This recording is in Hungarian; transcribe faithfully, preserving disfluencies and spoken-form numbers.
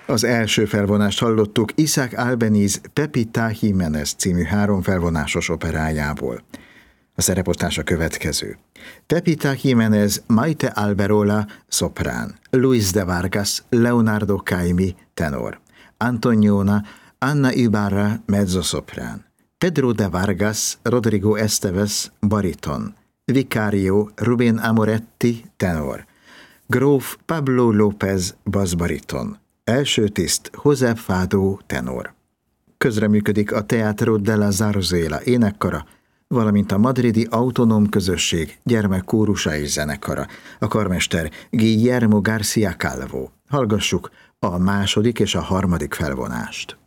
Az első felvonást hallottuk Isaac Albeniz Pepita Jiménez című három felvonásos operájából. A szereposztás a következő. Pepita Jiménez Maite Alberola, szoprán, Luis de Vargas, Leonardo Caimi, tenor, Antoniona, Anna Ibarra, mezzoszoprán, Pedro de Vargas, Rodrigo Esteves, bariton, Vicario, Rubén Amoretti, tenor, gróf Pablo López, basszbariton, első tiszt José Fado, tenor. Közreműködik a Teatro della Zarzuela énekkara, valamint a madridi autonóm közösség gyermekkórusa és zenekara, a karmester Guillermo García Calvo. Hallgassuk a második és a harmadik felvonást.